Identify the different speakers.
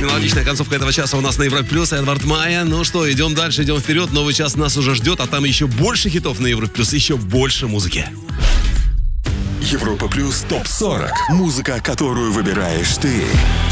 Speaker 1: Мелодичная концовка этого часа у нас на Европе Плюс. Эдвард Майя. Ну что, идем дальше, идем вперед. Новый час нас уже ждет, а там еще больше хитов на Европе Плюс, еще больше музыки.
Speaker 2: Европа Плюс ТОП-40. Музыка, которую выбираешь ты.